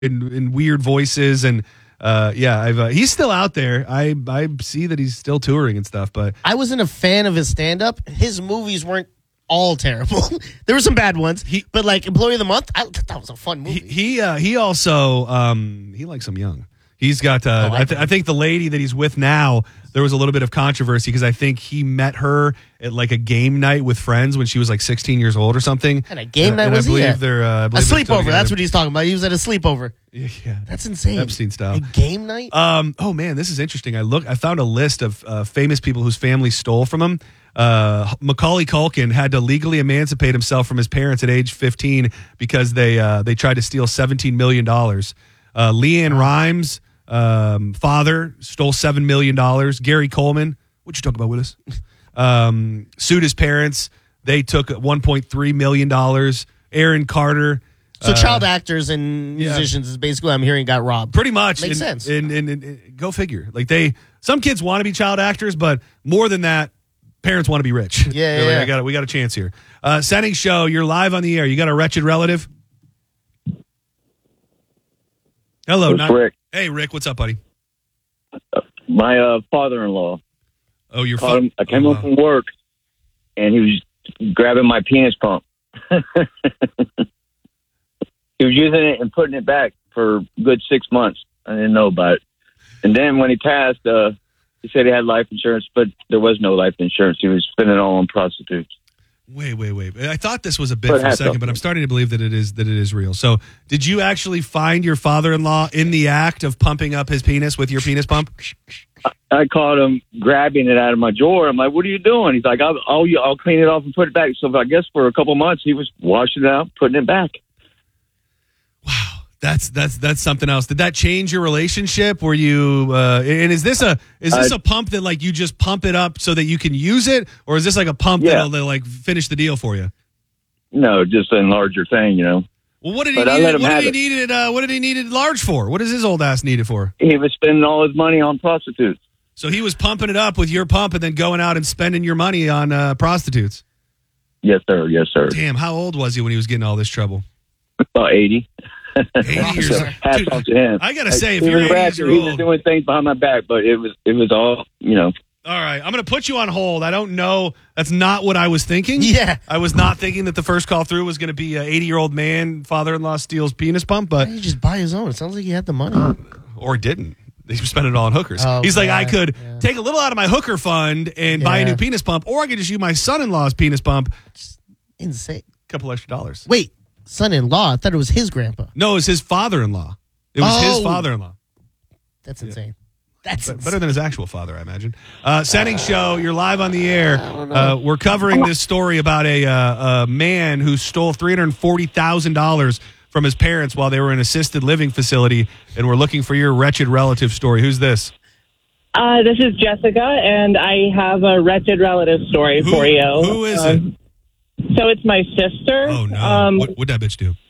in weird voices and he's still out there. I see that he's still touring and stuff, but I wasn't a fan of his stand-up. His movies weren't all terrible. There were some bad ones, but like Employee of the Month, I thought that was a fun movie. He also he likes them young. He's got I think the lady that he's with now, there was a little bit of controversy because I think he met her at like a game night with friends when she was like 16 years old or something. And a game night was he at? A sleepover. That's what he's talking about. He was at a sleepover. Yeah. That's insane. Epstein style. A game night? Oh man, this is interesting. I found a list of famous people whose family stole from him. Macaulay Culkin had to legally emancipate himself from his parents at age 15 because they tried to steal $17 million. Leanne Rimes' father stole $7 million. Gary Coleman, what you talking about, Willis? Sued his parents. They took $1.3 million. Aaron Carter. So child actors and musicians is basically what I'm hearing got robbed. Pretty much. Makes sense. And go figure. Like some kids want to be child actors, but more than that, parents want to be rich. Yeah. Like, we got a chance here. Setting show, you're live on the air. You got a wretched relative? Hello, Rick. Hey, Rick, what's up, buddy? My father-in-law. Oh, your father. I came home from work, and he was grabbing my penis pump. He was using it and putting it back for a good 6 months. I didn't know about it. And then when he passed, he said he had life insurance, but there was no life insurance. He was spending it all on prostitutes. Wait. I thought this was a bit for a second, but I'm starting to believe that it is real. So did you actually find your father-in-law in the act of pumping up his penis with your penis pump? I caught him grabbing it out of my drawer. I'm like, what are you doing? He's like, I'll clean it off and put it back. So I guess for a couple months, he was washing it out, putting it back. Wow. That's something else. Did that change your relationship? Were you and is this a pump that like you just pump it up so that you can use it, or is this like a pump that'll like finish the deal for you? No, just an larger thing, you know. Well, what did he need it large for? What does his old ass need it for? He was spending all his money on prostitutes. So he was pumping it up with your pump and then going out and spending your money on prostitutes. Yes, sir. Yes, sir. Damn, how old was he when he was getting all this trouble? About 80. 80 years old. Hats off to him. I gotta say, if you're 80 years old, he was doing things behind my back, but it was all, you know. All right, I'm going to put you on hold. I don't know. That's not what I was thinking. Yeah. I was not thinking that the first call through was going to be an 80-year-old man, father-in-law steals penis pump. But why didn't he just buy his own? It sounds like he had the money. Or didn't. He spent it all on hookers. Oh, He's like, I could take a little out of my hooker fund and buy a new penis pump, or I could just use my son-in-law's penis pump. It's insane. A couple extra dollars. Wait, son-in-law? I thought it was his grandpa. No, it was his father-in-law. It was his father-in-law. That's insane. That's better than his actual father, I imagine. Setting show, you're live on the air. We're covering this story about a man who stole $340,000 from his parents while they were in an assisted living facility, and we're looking for your wretched relative story. Who's this? This is Jessica, and I have a wretched relative story for you. Who is it? So it's my sister. Oh, no. What'd that bitch do?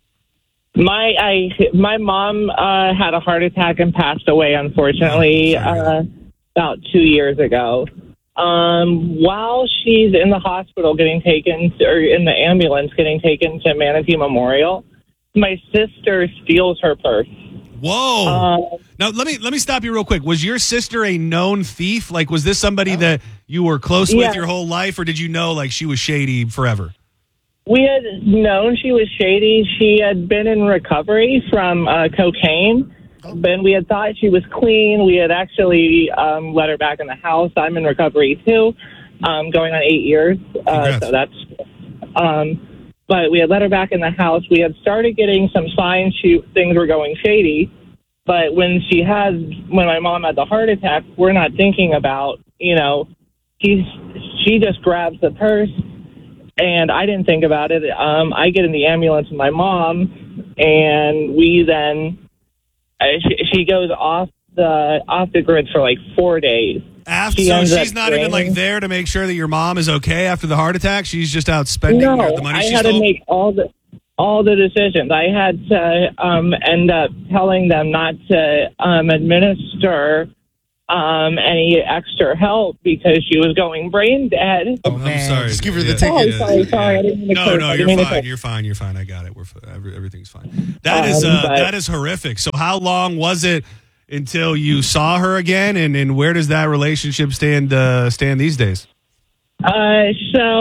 My mom had a heart attack and passed away, unfortunately, about 2 years ago. While she's in the hospital or in the ambulance getting taken to Manatee Memorial, my sister steals her purse. Whoa! Now let me stop you real quick. Was your sister a known thief? Like, was this somebody that you were close with your whole life, or did you know like she was shady forever? We had known she was shady. She had been in recovery from cocaine. But we had thought she was clean. We had actually let her back in the house. I'm in recovery too, going on 8 years. So that's. But we had let her back in the house. We had started getting some signs things were going shady. But when my mom had the heart attack, we're not thinking about, she just grabs the purse. And I didn't think about it. I get in the ambulance with my mom, and we then she goes off the grid for like 4 days. She's not even like there to make sure that your mom is okay after the heart attack. She's just out spending the money she stole. I had to make all the decisions. I had to end up telling them not to administer any extra help because she was going brain dead. I'm sorry. Just give her the Oh, ticket. sorry. I didn't mean to No, curse. no, I didn't mean to curse. you're fine. I got it. Everything's fine. That is horrific. So how long was it until you saw her again, and where does that relationship stand these days? I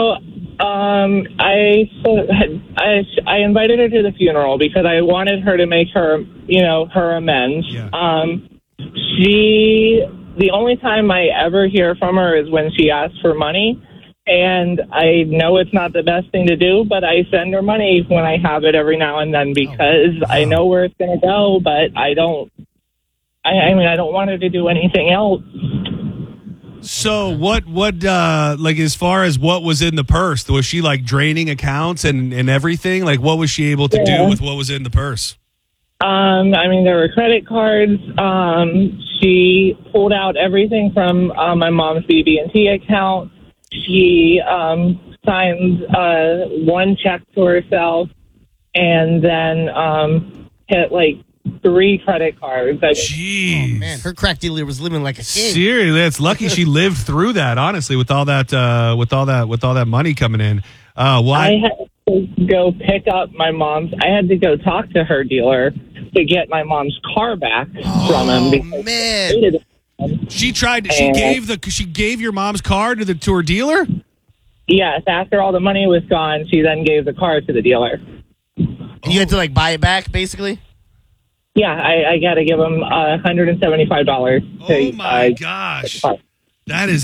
invited her to the funeral because I wanted her to make her amends. Yeah. The only time I ever hear from her is when she asks for money, and I know it's not the best thing to do, but I send her money when I have it every now and then because I know where it's going to go, but I don't want her to do anything else. So what like as far as what was in the purse, was she like draining accounts and everything? Like what was she able to do with what was in the purse? There were credit cards. She pulled out everything from my mom's BB&T account. She signed one check to herself and then hit like 3 credit cards. Jeez. Oh, man, her crack dealer was living like a king. Seriously, it's lucky she lived through that. Honestly, with all that money coming in. I had to go pick up my mom's. I had to go talk to her dealer to get my mom's car back from him. Because man. She gave your mom's car to her dealer? Yes, after all the money was gone, she then gave the car to the dealer. And you had to like buy it back, basically? Yeah, I got to give him $175. Oh my gosh. That is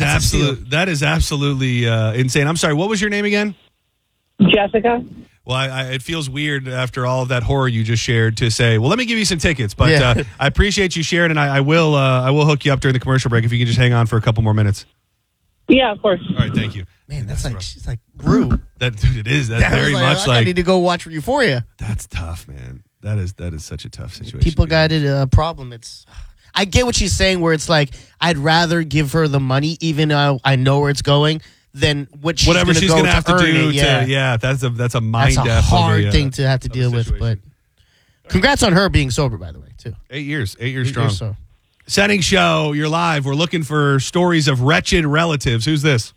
absolutely insane. I'm sorry, what was your name again? Jessica? Well, it feels weird after all of that horror you just shared to say, well, let me give you some tickets. But I appreciate you sharing, and I will hook you up during the commercial break if you can just hang on for a couple more minutes. Yeah, of course. All right, thank you. Man, that's like, she's like, Rue. It is. That's very much I need to go watch Euphoria. That's tough, man. That is such a tough situation. People got a problem. I get what she's saying where it's like, I'd rather give her the money even though I know where it's going than whatever she's going to have to do. That's a mind death. That's a hard thing to have to deal with. But congrats on her being sober, by the way, too. 8 years strong. Setting show, you're live. We're looking for stories of wretched relatives. Who's this?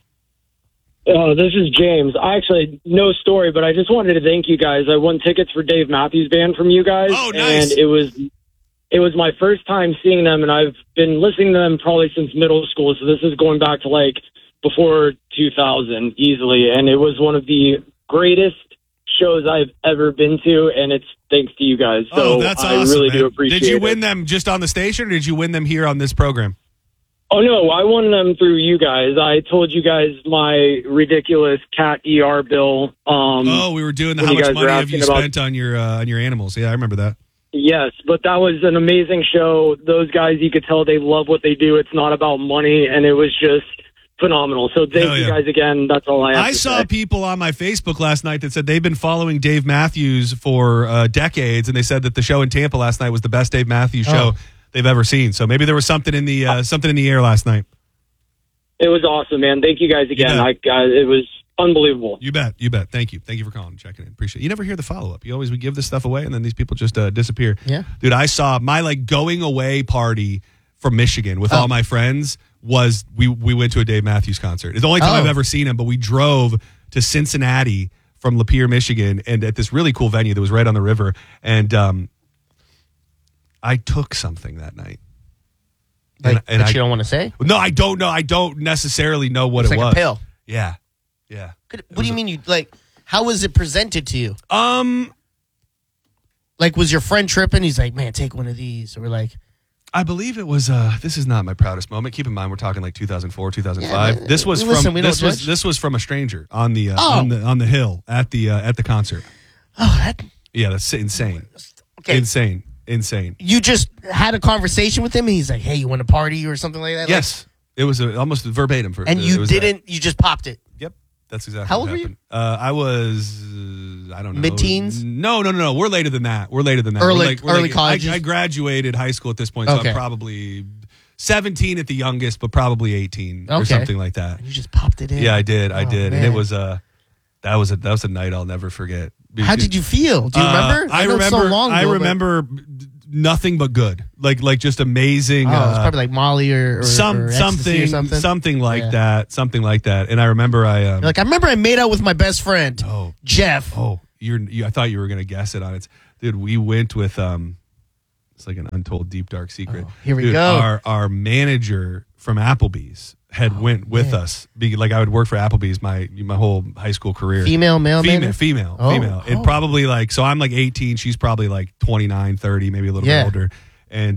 Oh, this is James. I actually, no story, but I just wanted to thank you guys. I won tickets for Dave Matthews Band from you guys. Oh, nice. And it was my first time seeing them, and I've been listening to them probably since middle school, so this is going back to like before 2000 easily, and it was one of the greatest shows I've ever been to, and it's thanks to you guys. So that's I awesome, really man. do appreciate it. Did you win them just on the station, or did you win them here on this program? Oh, no, I won them through you guys. I told you guys my ridiculous cat ER bill. We were doing how much money have you spent on your animals? Yeah, I remember that. Yes, but that was an amazing show. Those guys, you could tell they love what they do. It's not about money, and it was just phenomenal. So thank you guys again. That's all I have to say. I saw people on my Facebook last night that said they've been following Dave Matthews for decades, and they said that the show in Tampa last night was the best Dave Matthews show they've ever seen. So maybe there was something in the air last night. It was awesome, man. Thank you guys again. It was unbelievable. You bet. Thank you for calling and checking in. Appreciate it. You never hear the follow-up. We give this stuff away, and then these people just disappear. Yeah. Dude, I saw my going away party from Michigan with all my friends was we went to a Dave Matthews concert. It's the only time I've ever seen him, but we drove to Cincinnati from Lapeer, Michigan, and at this really cool venue that was right on the river, and I took something that night. That you don't want to say? No, I don't know. I don't necessarily know what it was. It's like a pill. Yeah. What do you mean you how was it presented to you? Was your friend tripping? He's like, man, take one of these. Or I believe it was this is not my proudest moment. Keep in mind we're talking like 2004, 2005. Yeah, this was this was from a stranger on the on the hill at the concert. That's insane. Okay. Insane. You just had a conversation with him and he's like, "Hey, you want to party or something like that?" Yes. It was almost verbatim for you didn't you just popped it. Yep. That's exactly How what old happened. I was I don't know. Mid-teens? No. We're later than that. Early college. I graduated high school at this point, so I'm probably 17 at the youngest, but probably 18 or something like that. You just popped it in. Yeah, I did. Man. And it was that was a night I'll never forget. How did you feel? Do you remember? I remember nothing but good. Like just amazing. It's probably like Molly or something like that. Something like that. And I remember I made out with my best friend, Jeff. Oh, I thought you were gonna guess it on it, dude. We went with it's like an untold deep dark secret. Here we go. Our manager from Applebee's went with us. I would work for Applebee's my whole high school career. Female. And probably so I'm like 18. She's probably like 29, 30, maybe a little bit older. And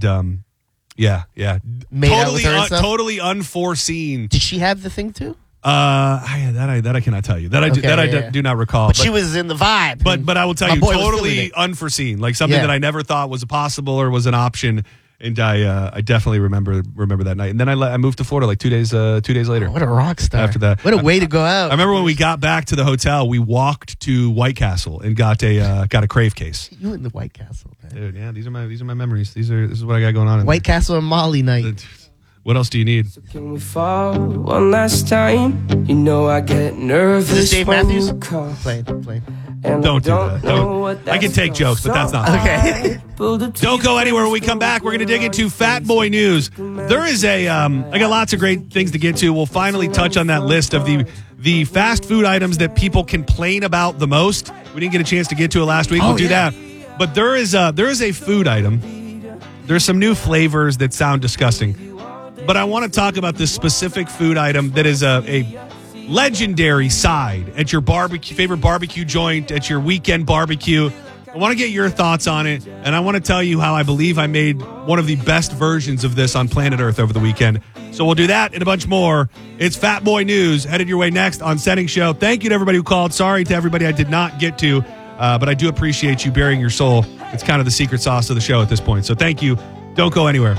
Made out with her and stuff? Totally unforeseen. Did she have the thing too? That I cannot tell you. I do not recall. But she was in the vibe. But I will tell you, totally unforeseen. Like something that I never thought was possible or was an option. And I definitely remember that night. And then I moved to Florida like 2 days later. Oh, what a rock star! After that, what a way to go out. I remember when we got back to the hotel, we walked to White Castle and got a Crave case. You in the White Castle, man. Dude, yeah, these are my memories. This is what I got going on. White Castle and Molly night. What else do you need? So can we fall one last time? You know I get nervous. Is this Dave Matthews? Play. Don't do that. I can take jokes, but that's not okay. Don't go anywhere. When we come back, we're going to dig into Fat Boy News. There is I got lots of great things to get to. We'll finally touch on that list of the fast food items that people complain about the most. We didn't get a chance to get to it last week. We'll do that. But there is a food item. There's some new flavors that sound disgusting. But I want to talk about this specific food item that is a legendary side at your favorite barbecue joint, at your weekend barbecue. I want to get your thoughts on it, and I want to tell you how I believe I made one of the best versions of this on planet Earth over the weekend. So we'll do that and a bunch more. It's Fat Boy News headed your way next on Setting Show. Thank you to everybody who called. Sorry to everybody I did not get to, but I do appreciate you bearing your soul. It's kind of the secret sauce of the show at this point. So thank you. Don't go anywhere.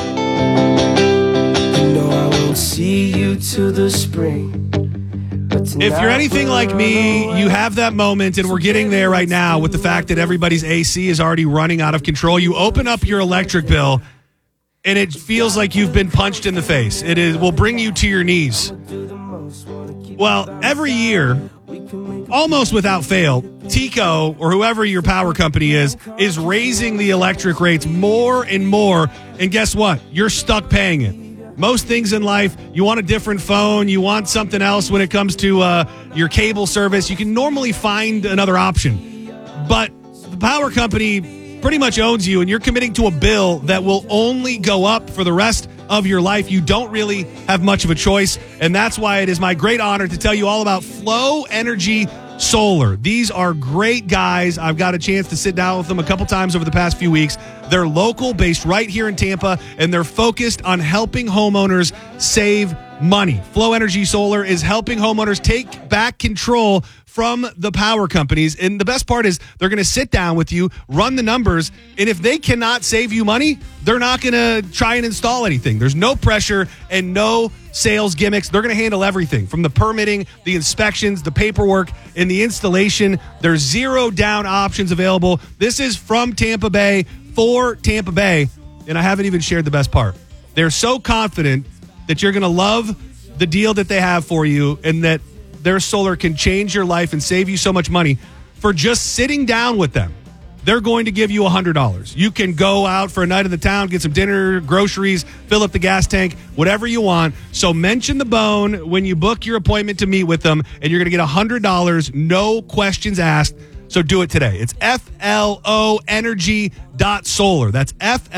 See you to the spring. If you're anything like me, you have that moment, and we're getting there right now with the fact that everybody's AC is already running out of control. You open up your electric bill, and it feels like you've been punched in the face. It will bring you to your knees. Well, every year, almost without fail, TECO, or whoever your power company is raising the electric rates more and more, and guess what? You're stuck paying it. Most things in life, you want a different phone, you want something else when it comes to your cable service. You can normally find another option. But the power company pretty much owns you, and you're committing to a bill that will only go up for the rest of your life. You don't really have much of a choice, and that's why it is my great honor to tell you all about Flow Energy Solar. These are great guys. I've got a chance to sit down with them a couple times over the past few weeks. They're local, based right here in Tampa, and they're focused on helping homeowners save money. Flow Energy Solar is helping homeowners take back control from the power companies. And the best part is they're going to sit down with you, run the numbers, and if they cannot save you money, they're not going to try and install anything. There's no pressure and no sales gimmicks. They're going to handle everything from the permitting, the inspections, the paperwork, and the installation. There's 0 down options available. This is from Tampa Bay for Tampa Bay, and I haven't even shared the best part. They're so confident that you're going to love the deal that they have for you, and that their solar can change your life and save you so much money. For just sitting down with them, they're going to give you $100. You can go out for a night in the town, get some dinner, groceries, fill up the gas tank, whatever you want. So mention the bone when you book your appointment to meet with them, and you're going to get $100, no questions asked. So do it today. It's FLOenergy.solar. That's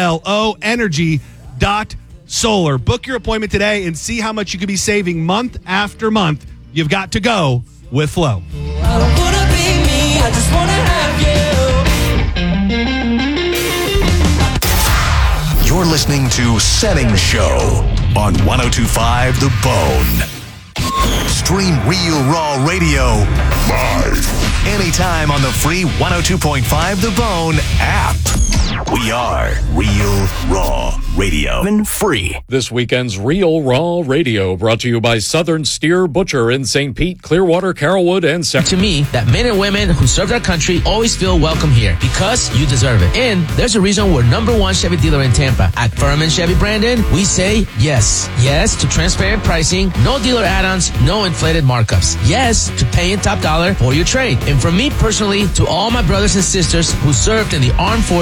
FLOenergy.solar. Book your appointment today and see how much you could be saving month after month. You've got to go with Flow. I don't wanna be me, I just wanna have you. You're listening to Setting Show on 102.5 The Bone. Stream Real Raw Radio live anytime on the free 102.5 The Bone app. We are Real Raw Radio. And free. This weekend's Real Raw Radio brought to you by Southern Steer Butcher in St. Pete, Clearwater, Carrollwood, and To me, that men and women who serve their country always feel welcome here because you deserve it. And there's a reason we're #1 Chevy dealer in Tampa. At Furman Chevy Brandon, we say yes. Yes to transparent pricing, no dealer add-ons, no inflated markups. Yes to paying top dollar for your trade. And from me personally to all my brothers and sisters who served in the armed forces,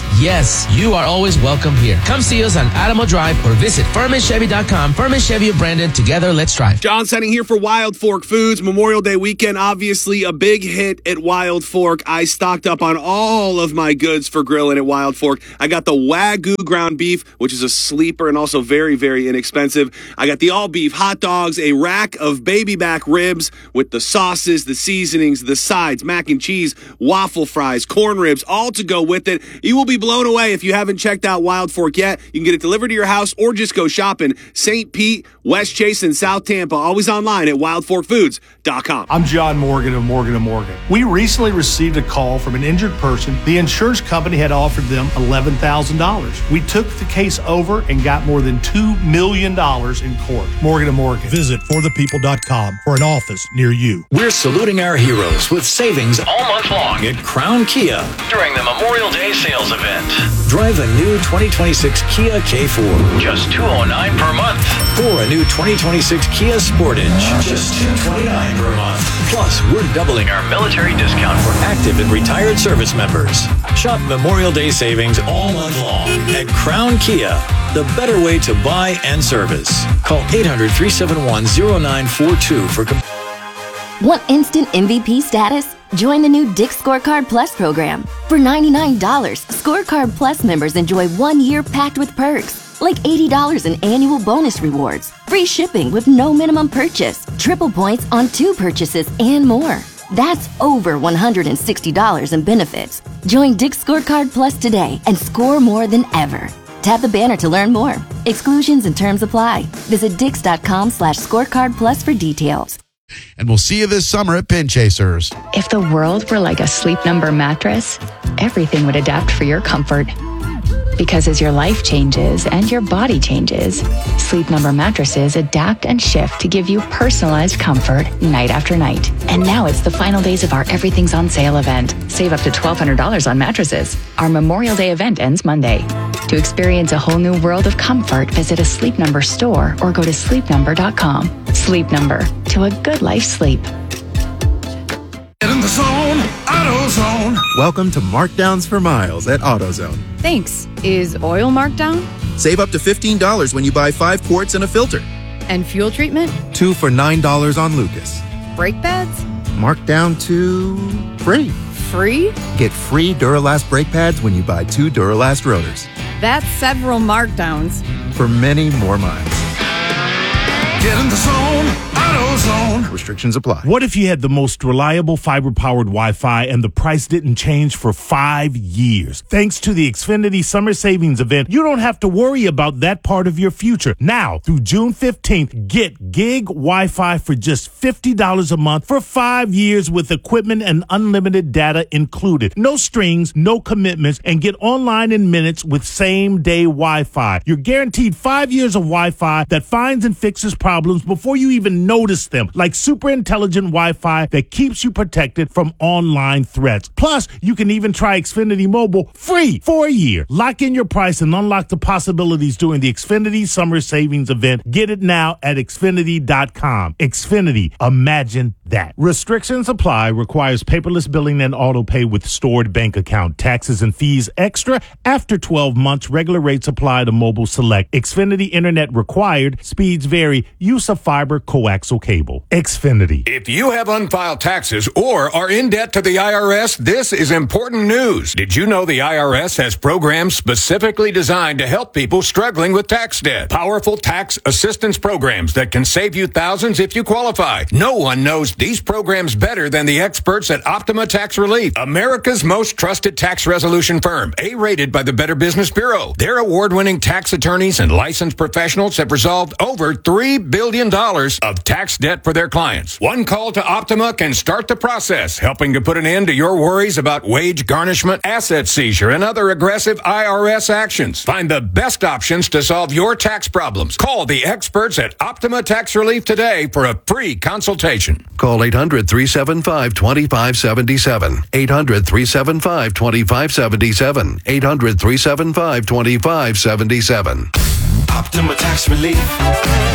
yes, you are always welcome here. Come see us on Alamo Drive or visit FurmanChevy.com. Furman Chevy of Brandon. Together, let's drive. John Setting here for Wild Fork Foods. Memorial Day weekend, obviously a big hit at Wild Fork. I stocked up on all of my goods for grilling at Wild Fork. I got the Wagyu ground beef, which is a sleeper and also very, very inexpensive. I got the all-beef hot dogs, a rack of baby back ribs with the sauces, the seasonings, the sides, mac and cheese, waffle fries, corn ribs, all to go with it. You will be blown away if you haven't checked out Wild Fork yet. You can get it delivered to your house or just go shopping. St. Pete, West Chase, and South Tampa. Always online at wildforkfoods.com. I'm John Morgan of Morgan & Morgan. We recently received a call from an injured person. The insurance company had offered them $11,000. We took the case over and got more than $2 million in court. Morgan & Morgan. Visit forthepeople.com for an office near you. We're saluting our heroes with savings all month long at Crown Kia during the Memorial Day sales event. Drive a new 2026 Kia K4, just $209 per month. Or a new 2026 Kia Sportage, just $229 per month. Plus, we're doubling our military discount for active and retired service members. Shop Memorial Day savings all month long at Crown Kia, the better way to buy and service. Call 800-371-0942 for Want instant MVP status? Join the new Dick's Scorecard Plus program. For $99, Scorecard Plus members enjoy 1 year packed with perks, like $80 in annual bonus rewards, free shipping with no minimum purchase, triple points on 2 purchases, and more. That's over $160 in benefits. Join Dick's Scorecard Plus today and score more than ever. Tap the banner to learn more. Exclusions and terms apply. Visit dix.com/scorecardplus for details. And we'll see you this summer at Pin Chasers. If the world were like a Sleep Number mattress, everything would adapt for your comfort. Because as your life changes and your body changes, Sleep Number mattresses adapt and shift to give you personalized comfort night after night. And now it's the final days of our Everything's on Sale event. Save up to $1,200 on mattresses. Our Memorial Day event ends Monday. To experience a whole new world of comfort, visit a Sleep Number store or go to sleepnumber.com. Sleep Number, to a good life sleep. Get in the zone, AutoZone. Welcome to Markdowns for Miles at AutoZone. Thanks. Is oil marked down? Save up to $15 when you buy 5 quarts and a filter. And fuel treatment? 2 for $9 on Lucas. Brake pads? Marked down to free. Free? Get free Duralast brake pads when you buy 2 Duralast rotors. That's several markdowns. For many more miles. Get in the zone, AutoZone. Restrictions apply. What if you had the most reliable fiber-powered Wi-Fi and the price didn't change for 5 years? Thanks to the Xfinity Summer Savings Event, you don't have to worry about that part of your future. Now, through June 15th, get gig Wi-Fi for just $50 a month for 5 years with equipment and unlimited data included. No strings, no commitments, and get online in minutes with same-day Wi-Fi. You're guaranteed 5 years of Wi-Fi that finds and fixes problems before you even notice them, like super intelligent Wi-Fi that keeps you protected from online threats. Plus, you can even try Xfinity Mobile free for a year. Lock in your price and unlock the possibilities during the Xfinity Summer Savings Event. Get it now at Xfinity.com. Xfinity, imagine that. Restrictions apply. Requires paperless billing and auto pay with stored bank account. Taxes and fees extra after 12 months. Regular rates apply to Mobile Select. Xfinity Internet required. Speeds vary. Use of fiber coaxial cable. Xfinity. If you have unfiled taxes or are in debt to the IRS, this is important news. Did you know the IRS has programs specifically designed to help people struggling with tax debt? Powerful tax assistance programs that can save you thousands if you qualify. No one knows these programs better than the experts at Optima Tax Relief, America's most trusted tax resolution firm, A-rated by the Better Business Bureau. Their award-winning tax attorneys and licensed professionals have resolved over $3 billion of tax debt for their clients. One call to Optima can start the process, helping to put an end to your worries about wage garnishment, asset seizure, and other aggressive IRS actions. Find the best options to solve your tax problems. Call the experts at Optima Tax Relief today for a free consultation. Call 800-375-2577. 800-375-2577. 800-375-2577. Optima Tax Relief.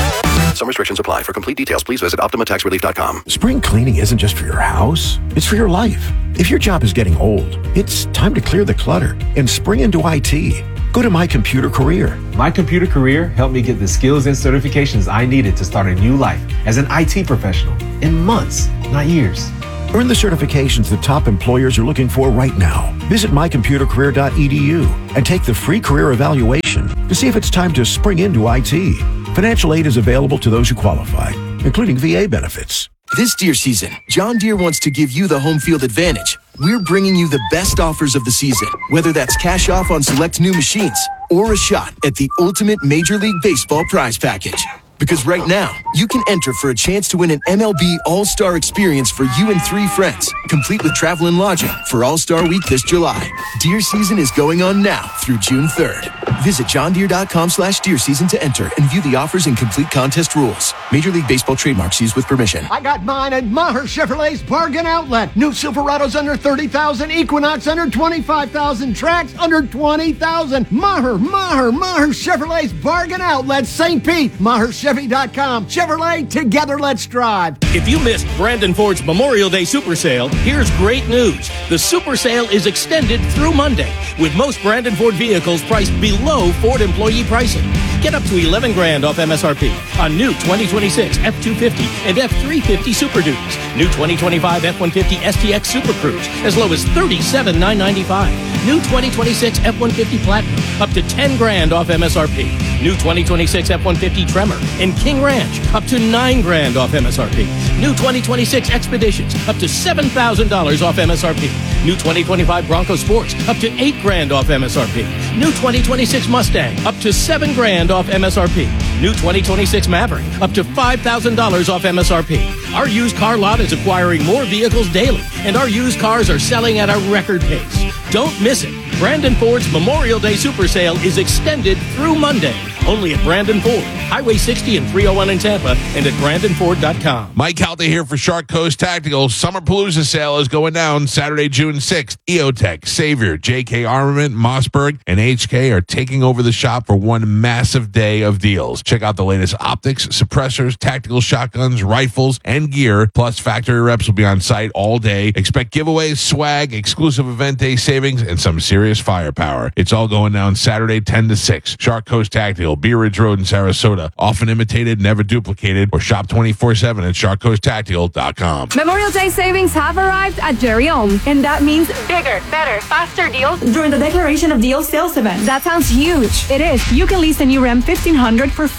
Some restrictions apply. For complete details, please visit OptimaTaxRelief.com. Spring cleaning isn't just for your house, it's for your life. If your job is getting old, it's time to clear the clutter and spring into IT. Go to My Computer Career. My Computer Career helped me get the skills and certifications I needed to start a new life as an IT professional in months, not years. Earn the certifications that top employers are looking for right now. Visit mycomputercareer.edu and take the free career evaluation to see if it's time to spring into IT. Financial aid is available to those who qualify, including VA benefits. This deer season, John Deere wants to give you the home field advantage. We're bringing you the best offers of the season, whether that's cash off on select new machines or a shot at the ultimate Major League Baseball prize package. Because right now, you can enter for a chance to win an MLB All-Star experience for you and 3 friends, complete with travel and lodging for All-Star Week this July. Deer season is going on now through June 3rd. Visit johndeere.com/deer season to enter and view the offers and complete contest rules. Major League Baseball trademarks used with permission. I got mine at Maher Chevrolet's Bargain Outlet. New Silverados under $30,000, Equinox under $25,000, Trax under $20,000. Maher Chevrolet's Bargain Outlet, St. Pete. MaherChevy.com. Chevrolet, together let's drive. If you missed Brandon Ford's Memorial Day Super Sale, here's great news. The Super Sale is extended through Monday, with most Brandon Ford vehicles priced below Ford employee pricing. Get up to $11,000 off MSRP on new 2026 F-250 and F-350 Super Dukes. New 2025 F-150 STX Super Cruise as low as $37,995. New 2026 F-150 Platinum up to $10,000 off MSRP. New 2026 F-150 Tremor and King Ranch up to $9,000 off MSRP. New 2026 Expeditions up to $7,000 off MSRP. New 2025 Bronco Sports up to $8,000 off MSRP. New 2026 Mustang up to $7,000 off MSRP. New 2026 Maverick up to $5,000 off MSRP. Our used car lot is acquiring more vehicles daily, and our used cars are selling at a record pace. Don't miss it. Brandon Ford's Memorial Day Super Sale is extended through Monday. Only at Brandon Ford, Highway 60 and 301 in Tampa, and at BrandonFord.com. Mike Halta here for Shark Coast Tactical. Summerpalooza sale is going down Saturday, June 6th. EOTech, Savior, JK Armament, Mossberg, and HK are taking over the shop for one massive day of deals. Check out the latest optics, suppressors, tactical shotguns, rifles, and gear. Plus, factory reps will be on site all day. Expect giveaways, swag, exclusive event day savings, and some serious firepower. It's all going down Saturday, 10 to 6. Shark Coast Tactical, Bee Ridge Road in Sarasota. Often imitated, never duplicated, or shop 24/7 at SharkCoastTactical.com. Memorial Day savings have arrived at Jerry Ohm, and that means bigger, better, faster deals during the Declaration of Deals sales event. That sounds huge. It is. You can lease a new Ram 1500 for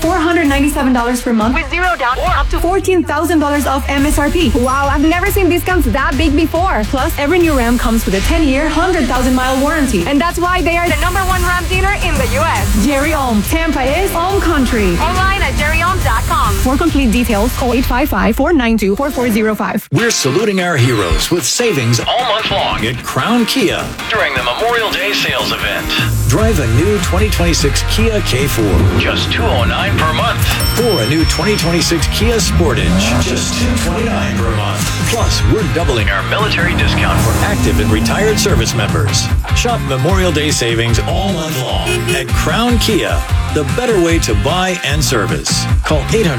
$497 per month with $0 down or up to $14,000 off MSRP. Wow, I've never seen discounts that big before. Plus, every new Ram comes with a 10-year, 100,000-mile warranty, and that's why they are the #1 Ram dealer in the U.S. Jerry Ohm. Tampa is Ohm Country. Online at jerryohm.com. For complete details, call 855-492-4405. We're saluting our heroes with savings all month long at Crown Kia during the Memorial Day sales event. Drive a new 2026 Kia K4, just $209 per month. Or a new 2026 Kia Sportage, just $229 per month. Plus, we're doubling our military discount for active and retired service members. Shop Memorial Day savings all month long at Crown Kia, the better way to buy and service. Call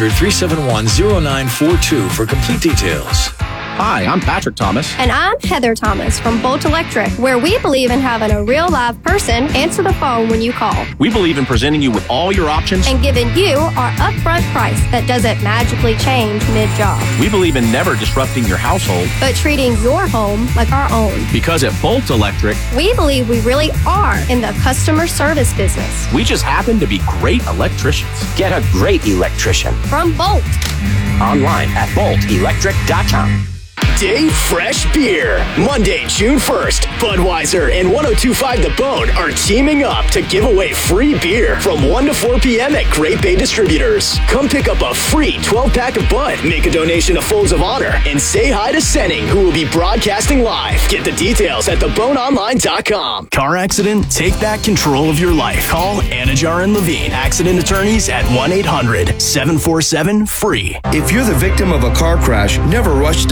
800-371-0942 for complete details. Hi, I'm Patrick Thomas. And I'm Heather Thomas from Bolt Electric, where we believe in having a real live person answer the phone when you call. We believe in presenting you with all your options and giving you our upfront price that doesn't magically change mid-job. We believe in never disrupting your household, but treating your home like our own. Because at Bolt Electric, we believe we really are in the customer service business. We just happen to be great electricians. Get a great electrician from Bolt. Online at boltelectric.com. Day Fresh Beer. Monday, June 1st, Budweiser and 102.5 The Bone are teaming up to give away free beer from 1 to 4 p.m. at Great Bay Distributors. Come pick up a free 12-pack of Bud, make a donation to Folds of Honor, and say hi to Senning, who will be broadcasting live. Get the details at theboneonline.com. Car accident? Take back control of your life. Call Anajar and Levine, accident attorneys at 1-800-747-FREE. If you're the victim of a car crash, never rush to settle a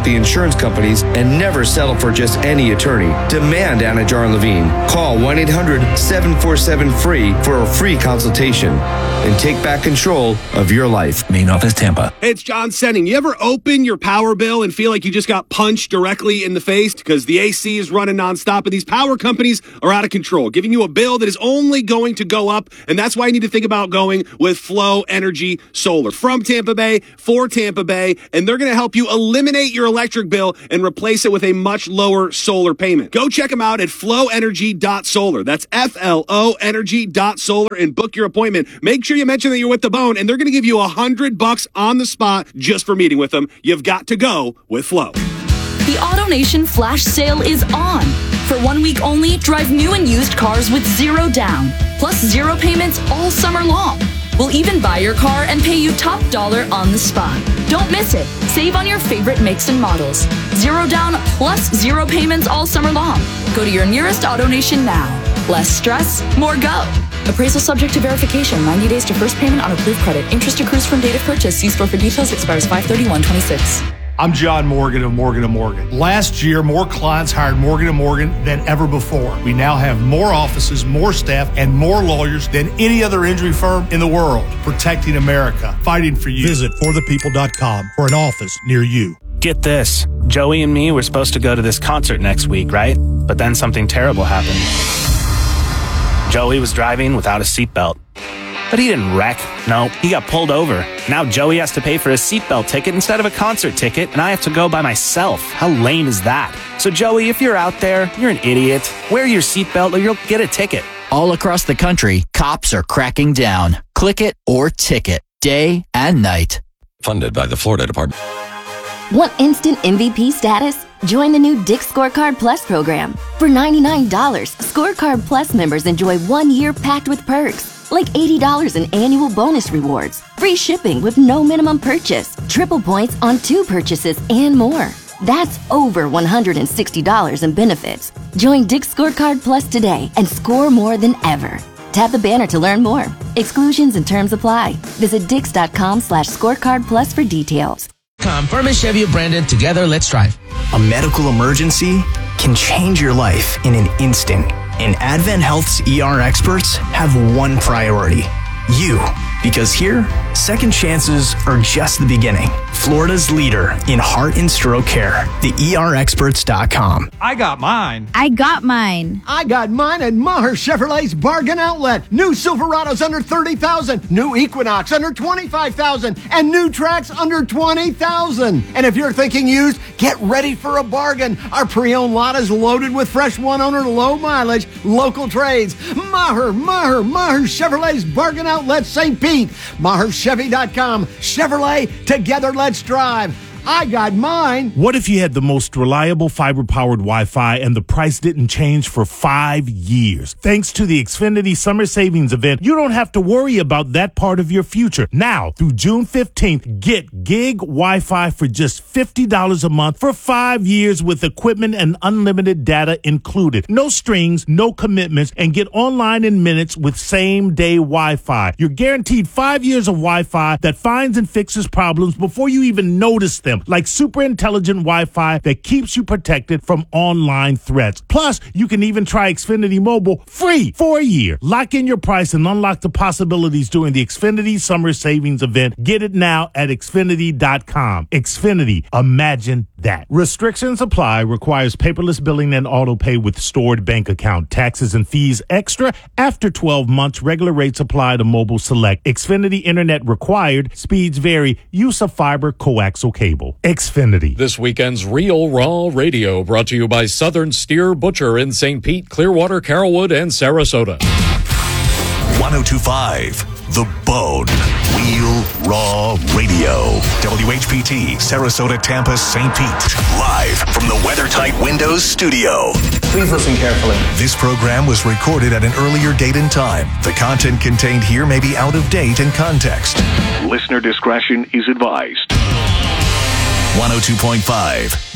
the insurance companies and never settle for just any attorney. Demand Anajar and Levine. Call 1-800-747-FREE for a free consultation and take back control of your life. Main office, Tampa. Hey, it's John Senning. You ever open your power bill and feel like you just got punched directly in the face because the AC is running nonstop and these power companies are out of control, giving you a bill that is only going to go up? And that's why you need to think about going with Flow Energy Solar. From Tampa Bay, for Tampa Bay, and they're going to help you eliminate your electric bill and replace it with a much lower solar payment. Go check them out at flowenergy.solar. That's FLO energy.solar and book your appointment. Make sure you mention that you're with The Bone, and they're going to give you $100 on the spot just for meeting with them. You've got to go with Flow. The AutoNation flash sale is on. For 1 week only, drive new and used cars with zero down, plus zero payments all summer long. We'll even buy your car and pay you top dollar on the spot. Don't miss it. Save on your favorite makes and models. Zero down plus zero payments all summer long. Go to your nearest AutoNation now. Less stress, more go. Appraisal subject to verification. 90 days to first payment on approved credit. Interest accrues from date of purchase. See store for details. Expires 5/31/26. I'm John Morgan of Morgan & Morgan. Last year, more clients hired Morgan & Morgan than ever before. We now have more offices, more staff, and more lawyers than any other injury firm in the world. Protecting America. Fighting for you. Visit forthepeople.com for an office near you. Get this. Joey and me were supposed to go to this concert next week, right? But then something terrible happened. Joey was driving without a seatbelt. But he didn't wreck. No, he got pulled over. Now Joey has to pay for a seatbelt ticket instead of a concert ticket, and I have to go by myself. How lame is that? So Joey, if you're out there, you're an idiot. Wear your seatbelt or you'll get a ticket. All across the country, cops are cracking down. Click it or ticket, day and night. Funded by the Florida Department. Want instant MVP status? Join the new Dick's Scorecard Plus program. For $99, Scorecard Plus members enjoy 1 year packed with perks, like $80 in annual bonus rewards, free shipping with no minimum purchase, triple points on 2 purchases, and more. That's over $160 in benefits. Join Dick's Scorecard Plus today and score more than ever. Tap the banner to learn more. Exclusions and terms apply. Visit Dix.com/scorecard plus for details. Furman Chevy of Brandon. Together, let's drive. A medical emergency can change your life in an instant. And Advent Health's ER experts have one priority: you. Because here, second chances are just the beginning. Florida's leader in heart and stroke care, theERexperts.com. I got mine. I got mine. I got mine at Maher Chevrolet's Bargain Outlet. New Silverados under $30,000, new Equinox under $25,000, and new Trax under $20,000. And if you're thinking used, get ready for a bargain. Our pre-owned lot is loaded with fresh one-owner, low-mileage, local trades. Maher Chevrolet's Bargain Outlet, St. Pete. MaherChevy.com. Chevrolet, together let's drive. I got mine. What if you had the most reliable fiber-powered Wi-Fi and the price didn't change for 5 years? Thanks to the Xfinity Summer Savings Event, you don't have to worry about that part of your future. Now, through June 15th, get gig Wi-Fi for just $50 a month for 5 years with equipment and unlimited data included. No strings, no commitments, and get online in minutes with same-day Wi-Fi. You're guaranteed 5 years of Wi-Fi that finds and fixes problems before you even notice them, like super intelligent Wi-Fi that keeps you protected from online threats. Plus, you can even try Xfinity Mobile free for a year. Lock in your price and unlock the possibilities during the Xfinity Summer Savings Event. Get it now at Xfinity.com. Xfinity, imagine that. Restrictions apply. Requires paperless billing and auto pay with stored bank account. Taxes and fees extra after 12 months. Regular rates apply to Mobile Select. Xfinity Internet required. Speeds vary. Use of fiber coaxial cable. Xfinity. This weekend's Real Raw Radio brought to you by Southern Steer Butcher in St. Pete, Clearwater, Carrollwood, and Sarasota. 102.5 The Bone. Real Raw Radio. WHPT, Sarasota, Tampa, St. Pete. Live from the WeatherTight Windows studio. Please listen carefully. This program was recorded at an earlier date and time. The content contained here may be out of date and context. Listener discretion is advised. 102.5